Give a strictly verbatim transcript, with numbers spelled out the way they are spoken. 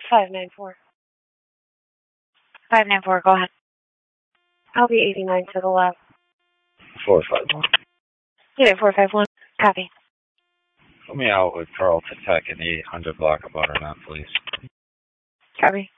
five nine four. five nine four, go ahead. I'll be eighty-nine to the left. four five one. Unit four five one. Copy. Put me out with Carlton Tech in the eight hundred block of Butternut, please. Copy.